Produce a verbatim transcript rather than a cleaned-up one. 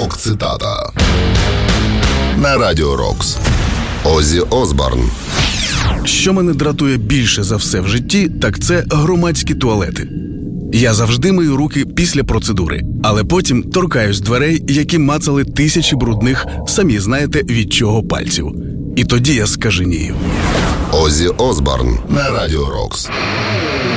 Рок-цитата на Радіо Рокс. Оззі Осборн. Що мене дратує більше за все в житті, так це громадські туалети. Я завжди мию руки після процедури, але потім торкаюсь дверей, які мацали тисячі брудних, самі знаєте від чого, пальців. І тоді я скаженію. Оззі Осборн на Радіо Рокс.